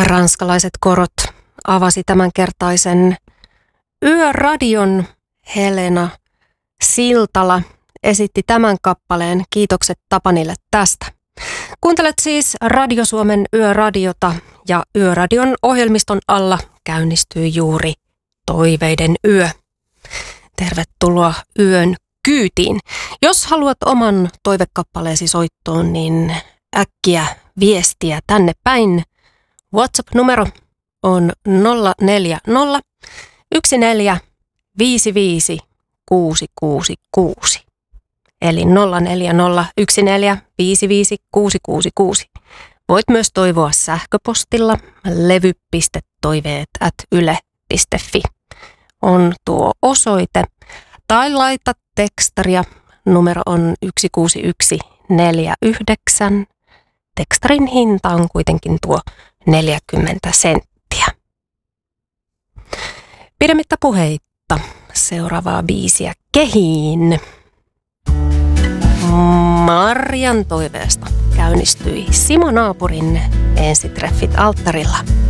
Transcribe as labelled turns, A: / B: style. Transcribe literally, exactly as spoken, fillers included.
A: Ranskalaiset korot avasi tämänkertaisen Yöradion. Helena Siltala esitti tämän kappaleen. Kiitokset Tapanille tästä. Kuuntelet siis Radio Suomen Yöradiota ja Yöradion ohjelmiston alla käynnistyy juuri Toiveiden yö. Tervetuloa yön kyytiin. Jos haluat oman toivekappaleesi soittoon, niin äkkiä viestiä tänne päin. WhatsApp-numero on nolla neljä nolla yksi neljä viisi viisi kuusi kuusi kuusi. Eli nolla neljä nolla yksi neljä viisi viisi kuusi kuusi kuusi. Voit myös toivoa sähköpostilla levy piste toiveet ät yle piste fi on tuo osoite. Tai laita tekstaria. Numero on yksi kuusi yksi neljä yhdeksän. Tekstarin hinta on kuitenkin tuo neljäkymmentä senttiä. Pidemmittä puheitta seuraavaa biisiä kehiin. Marjan toiveesta käynnistyi Simo Naapurin ensitreffit alttarilla.